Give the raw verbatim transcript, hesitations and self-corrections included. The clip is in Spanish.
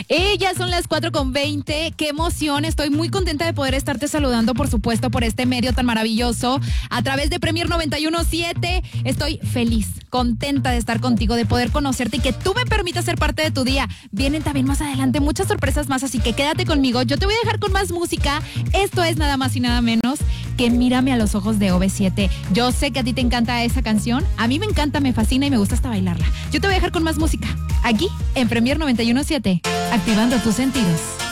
Eh, ya son las cuatro con veinte. Qué emoción. Estoy muy contenta de poder estarte saludando, por supuesto, por este medio tan maravilloso. A través de Premier noventa y uno punto siete. Estoy feliz, contenta de estar contigo, de poder conocerte y que tú me permitas ser parte de tu día. Vienen también más adelante muchas sorpresas más, así que quédate conmigo. Yo te voy a dejar con más música. Esto es nada más y nada menos que Mírame a los ojos de O V siete. Yo sé que a ti te encanta esa canción. A mí me encanta, me fascina y me gusta hasta bailarla. Yo te voy a dejar con más música aquí en Premier noventa y uno punto siete, activando tus sentidos.